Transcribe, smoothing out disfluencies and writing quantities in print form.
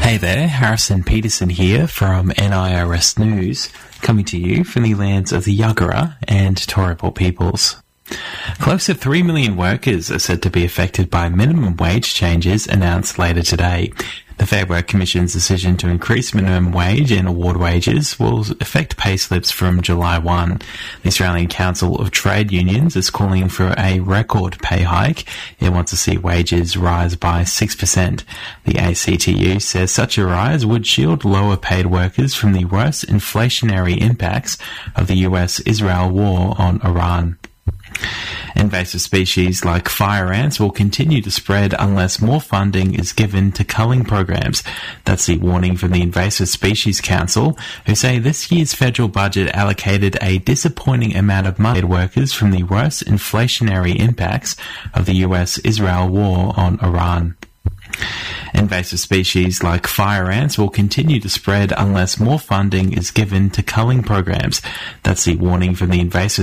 Hey there, Harrison Peterson here from NIRS News, coming to you from the lands of the Yagara and Turrbal peoples. Close to 3 million workers are said to be affected by minimum wage changes announced later today. The Fair Work Commission's decision to increase minimum wage and award wages will affect pay slips from July 1. The Australian Council of Trade Unions is calling for a record pay hike. It wants to see wages rise by 6%. The ACTU says such a rise would shield lower paid workers from the worst inflationary impacts of the US-Israel war on Iran. Invasive species like fire ants will continue to spread unless more funding is given to culling programs. That's the warning from the Invasive Species Council, who say this year's federal budget allocated a disappointing amount of money to workers from the worst inflationary impacts of the US-Israel war on Iran. Invasive species like fire ants will continue to spread unless more funding is given to culling programs. That's the warning from the Invasive